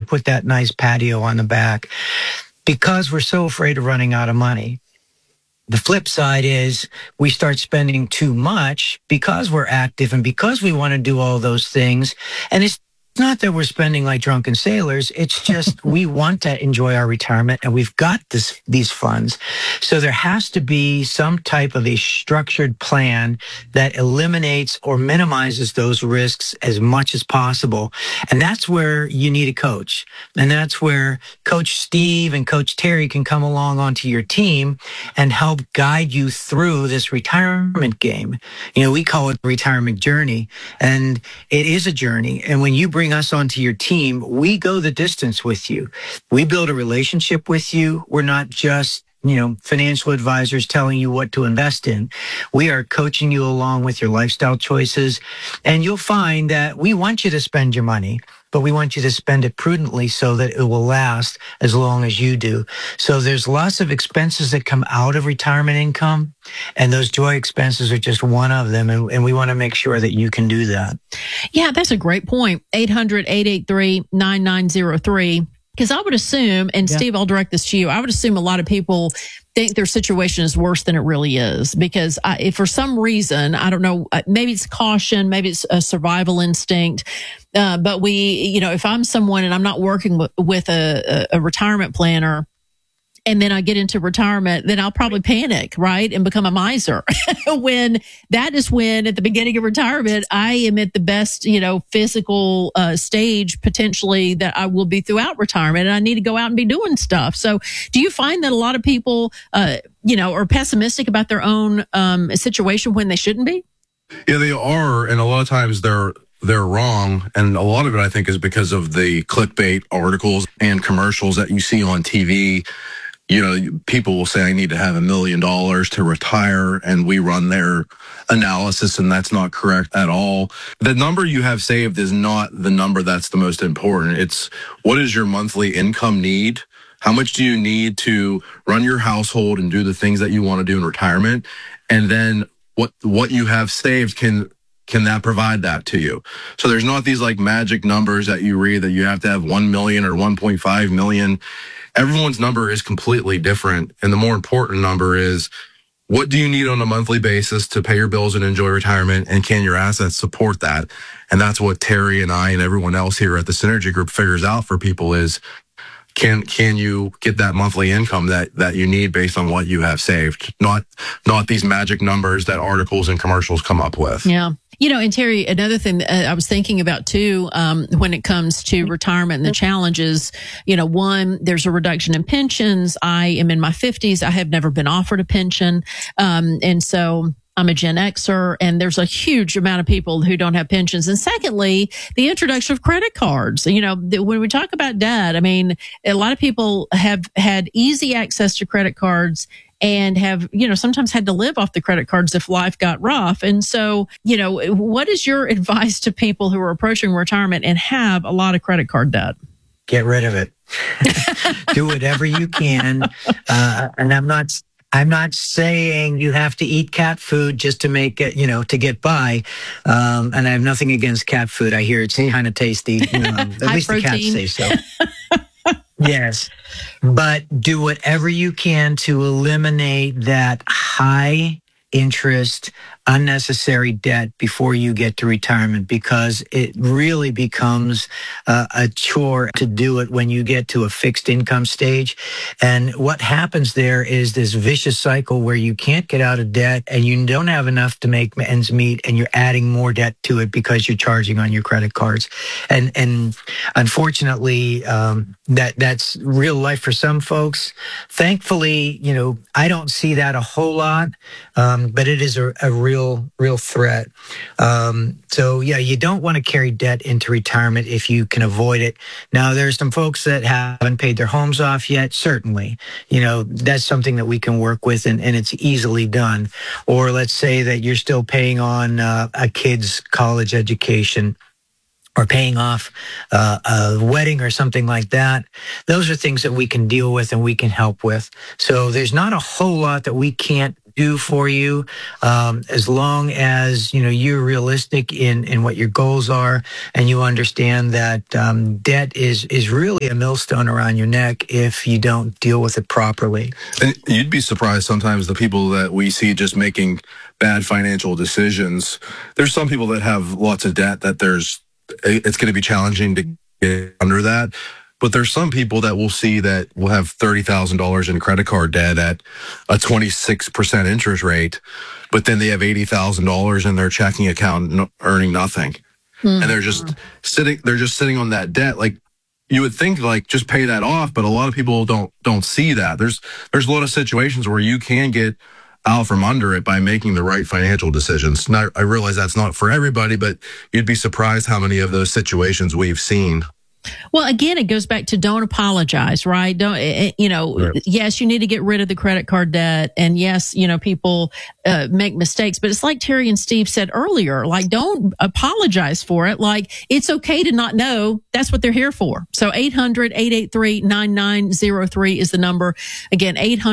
put that nice patio on the back because we're so afraid of running out of money. The flip side is we start spending too much because we're active and because we want to do all those things. And it's not that we're spending like drunken sailors. It's just we want to enjoy our retirement and we've got these funds. So there has to be some type of a structured plan that eliminates or minimizes those risks as much as possible. And that's where you need a coach. And that's where Coach Steve and Coach Terry can come along onto your team and help guide you through this retirement game. You know, we call it the retirement journey, and it is a journey. And when you bring us onto your team, we go the distance with you. We build a relationship with you. We're not just, financial advisors telling you what to invest in. We are coaching you along with your lifestyle choices. And you'll find that we want you to spend your money, but we want you to spend it prudently so that it will last as long as you do. So there's lots of expenses that come out of retirement income, and those joy expenses are just one of them. And we want to make sure that you can do that. Yeah, that's a great point. 800-883-9903. Because I would assume, and Steve, I'll direct this to you, I would assume a lot of people think their situation is worse than it really is. Because if for some reason, I don't know, maybe it's caution, maybe it's a survival instinct. But if I'm someone and I'm not working with a retirement planner, and then I get into retirement, then I'll probably panic, right? And become a miser. When at the beginning of retirement, I am at the best, physical stage potentially that I will be throughout retirement. And I need to go out and be doing stuff. So do you find that a lot of people, are pessimistic about their own situation when they shouldn't be? Yeah, they are. And a lot of times they're wrong. And a lot of it, I think, is because of the clickbait articles and commercials that you see on TV. People will say, I need to have $1 million to retire, and we run their analysis, and that's not correct at all. The number you have saved is not the number that's the most important. It's what is your monthly income need? How much do you need to run your household and do the things that you want to do in retirement? And then what you have saved, can that provide that to you? So there's not these like magic numbers that you read that you have to have 1 million or 1.5 million. Everyone's number is completely different. And the more important number is, what do you need on a monthly basis to pay your bills and enjoy retirement? And can your assets support that? And that's what Terry and I and everyone else here at the Synergy Group figures out for people is, can you get that monthly income that you need based on what you have saved? Not these magic numbers that articles and commercials come up with. Yeah. And Terry, another thing that I was thinking about too, when it comes to retirement and the challenges, one, there's a reduction in pensions. I am in my 50s. I have never been offered a pension. And so I'm a Gen Xer, and there's a huge amount of people who don't have pensions. And secondly, the introduction of credit cards. When we talk about debt, I mean, a lot of people have had easy access to credit cards and have, sometimes had to live off the credit cards if life got rough. And so, what is your advice to people who are approaching retirement and have a lot of credit card debt? Get rid of it. Do whatever you can. And I'm not saying you have to eat cat food just to make it, to get by. And I have nothing against cat food. I hear it's kind of tasty. At least the cats say so. Yes. But do whatever you can to eliminate that high interest, unnecessary debt before you get to retirement, because it really becomes a chore to do it when you get to a fixed income stage. And what happens there is this vicious cycle where you can't get out of debt and you don't have enough to make ends meet, and you're adding more debt to it because you're charging on your credit cards. And unfortunately, that's real life for some folks. Thankfully, I don't see that a whole lot, but it is a real threat. So yeah, you don't want to carry debt into retirement if you can avoid it. Now, there's some folks that haven't paid their homes off yet. Certainly, that's something that we can work with, and it's easily done. Or let's say that you're still paying on a kid's college education, or paying off a wedding or something like that. Those are things that we can deal with and we can help with. So there's not a whole lot that we can't do for you, as long as you're realistic in what your goals are, and you understand that debt is really a millstone around your neck if you don't deal with it properly. And you'd be surprised sometimes the people that we see just making bad financial decisions. There's some people that have lots of debt that it's going to be challenging to get under that. But there's some people that we'll see that will have $30,000 in credit card debt at a 26% interest rate, but then they have $80,000 in their checking account earning nothing. And they're just sitting on that debt. Like, you would think, like, just pay that off, but a lot of people don't see that. There's a lot of situations where you can get out from under it by making the right financial decisions. Now, I realize that's not for everybody, but you'd be surprised how many of those situations we've seen. Well, again, it goes back to don't apologize, right? Right. Yes, you need to get rid of the credit card debt. And yes, people make mistakes, but it's like Terry and Steve said earlier, like, don't apologize for it. Like, it's okay to not know. That's what they're here for. So 800-883-9903 is the number. Again,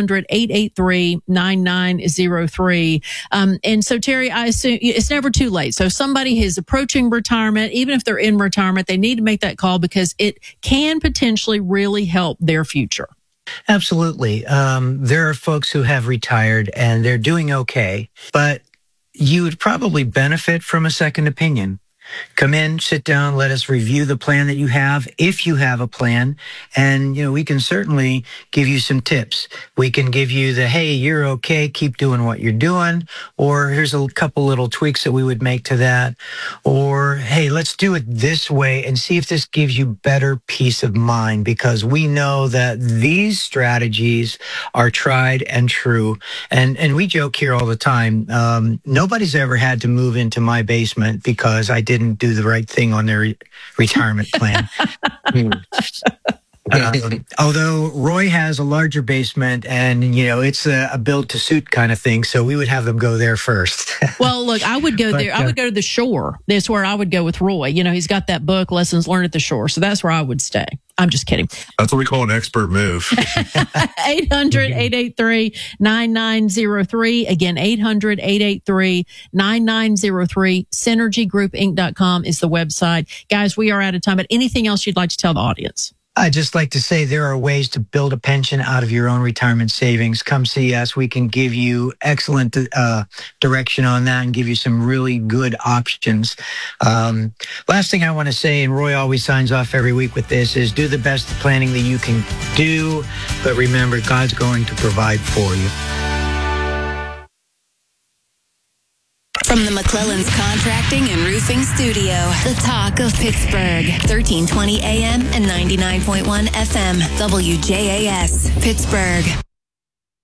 800-883-9903. And so, Terry, I assume it's never too late. So if somebody is approaching retirement, even if they're in retirement, they need to make that call because it can potentially really help their future. Absolutely. There are folks who have retired and they're doing okay, but you would probably benefit from a second opinion. Come in, sit down, let us review the plan that you have, if you have a plan. And, we can certainly give you some tips. We can give you hey, you're okay, keep doing what you're doing. Or here's a couple little tweaks that we would make to that. Or, hey, let's do it this way and see if this gives you better peace of mind, because we know that these strategies are tried and true. And we joke here all the time. Nobody's ever had to move into my basement because I didn't do the right thing on their retirement plan. Although Roy has a larger basement and, it's a built to suit kind of thing. So we would have them go there first. Well, look, I would go there. I would go to the shore. That's where I would go with Roy. He's got that book, Lessons Learned at the Shore. So that's where I would stay. I'm just kidding. That's what we call an expert move. 800-883-9903. Again, 800-883-9903. SynergyGroupInc.com is the website. Guys, we are out of time. But anything else you'd like to tell the audience? I'd just like to say there are ways to build a pension out of your own retirement savings. Come see us. We can give you excellent direction on that and give you some really good options. Last thing I want to say, and Roy always signs off every week with this, is do the best planning that you can do. But remember, God's going to provide for you. From the McClellan's Contracting and Roofing Studio, the talk of Pittsburgh, 1320 AM and 99.1 FM, WJAS, Pittsburgh.